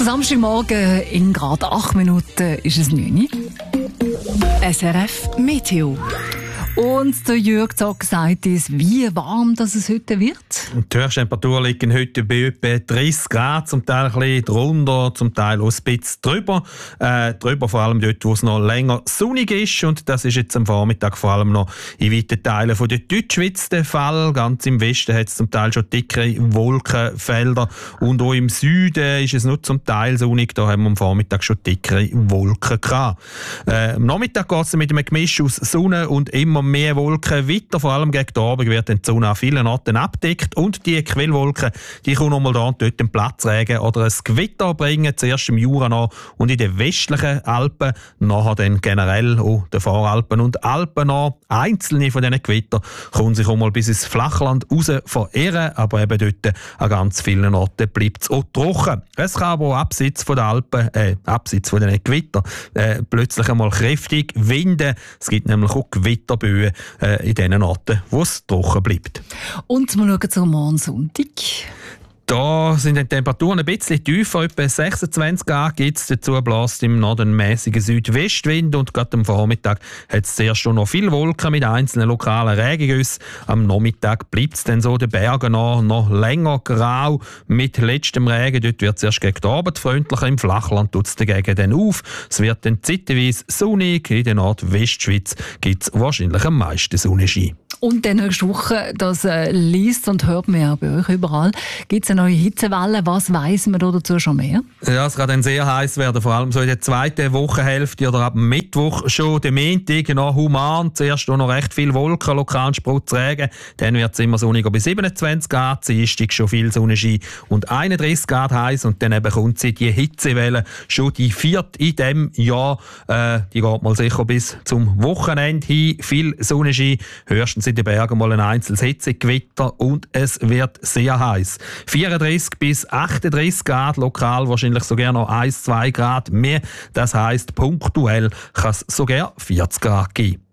Samstagmorgen in gerade 8 Minuten ist es 9 Uhr. SRF Meteo. Und der Jürg Zock sagt uns, wie warm das es heute wird. Die Höchsttemperatur liegen heute bei etwa 30 Grad, zum Teil ein bisschen drunter, zum Teil auch ein bisschen drüber. Drüber vor allem dort, wo es noch länger sonnig ist. Und das ist jetzt am Vormittag vor allem noch in weiten Teilen von der Deutschschweiz der Fall. Ganz im Westen hat es zum Teil schon dickere Wolkenfelder. Und auch im Süden ist es nur zum Teil sonnig. Da haben wir am Vormittag schon dickere Wolken gehabt. Am Nachmittag geht es mit einem Gemisch aus Sonne und immer mehr Wolken weiter. Vor allem gegen den Abend wird die Sonne an vielen Orten abdeckt. Und die Quellwolken, die können nochmal da und dort einen Platzregen oder ein Gewitter bringen. Zuerst im Jura noch und in den westlichen Alpen. Nachher dann generell auch den Voralpen und Alpen noch. Einzelne von diesen Gewittern können sich auch mal bis ins Flachland raus verirren. Aber eben dort an ganz vielen Orten bleibt es auch trocken. Es kann aber auch abseits von den Alpen, abseits von diesen Gewittern, plötzlich einmal kräftig winden. Es gibt nämlich auch Gewitterböen in den Orten, wo es trocken bleibt. Und wir schauen zum morgen Sonntag. Da sind die Temperaturen ein bisschen tiefer, etwa 26 Grad gibt es. Dazu bläst im Norden einen mäßigen Südwestwind und gerade am Vormittag hat es zuerst schon noch viele Wolken mit einzelnen lokalen Regengüssen. Am Nachmittag bleibt es dann so den Bergen noch länger grau mit letztem Regen. Dort wird es erst gegen den Abend freundlicher, im Flachland tut es dagegen dann auf. Es wird dann zeitweise sonnig, in der Nordwestschweiz gibt es wahrscheinlich am meisten Sonnenschein. Und dann nächste Woche, das liest und hört man ja bei euch überall, gibt es eine neue Hitzewelle. Was weiss man dazu schon mehr? Ja, es kann dann sehr heiß werden, vor allem so in der zweiten Wochenhälfte oder ab Mittwoch schon. Der Montag noch human, zuerst noch recht viel Wolken, lokalen Spritzregen. Dann wird es immer sonniger bei 27 Grad, Dienstag schon viel Sonnenschein und 31 Grad heiß. Und dann eben kommt sie, die Hitzewelle, schon die vierte in diesem Jahr. Die geht mal sicher bis zum Wochenende hin. Viel Sonnenschein, höchstens in den Bergen mal ein einzelnes Hitzegewitter und es wird sehr heiß. 34 bis 38 Grad, lokal wahrscheinlich sogar noch 1-2 Grad mehr. Das heisst, punktuell kann es sogar 40 Grad geben.